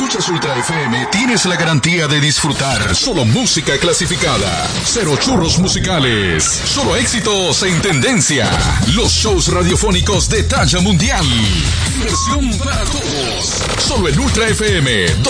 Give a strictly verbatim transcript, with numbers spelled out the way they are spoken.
escuchas Ultra F M, tienes la garantía de disfrutar solo música clasificada. Cero churros musicales. Solo éxitos en tendencia. Los shows radiofónicos de talla mundial. Diversión para todos. Solo en Ultra F M.